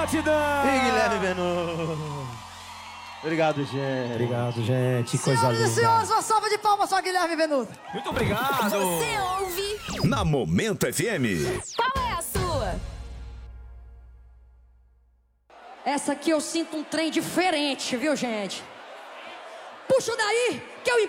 Batidão! E Guilherme Benuto. Obrigado, gente. Obrigado, gente. Que coisa linda. Senhoras e senhores, uma salva de palmas só Guilherme Benuto. Muito obrigado. Você ouve Na Momento FM. Qual é a sua? Essa aqui eu sinto um trem diferente, viu, gente? Puxa daí, que eu